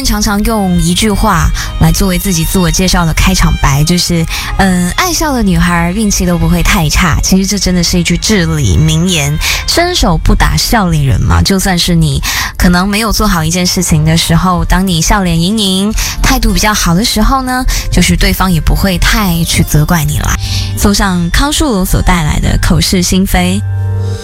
常常用一句话来作为自己自我介绍的开场白，就是爱笑的女孩运气都不会太差。其实这真的是一句至理名言，伸手不打笑脸人嘛。就算是你可能没有做好一件事情的时候，当你笑脸盈盈，态度比较好的时候呢，就是对方也不会太去责怪你啦。送上康树所带来的口是心非。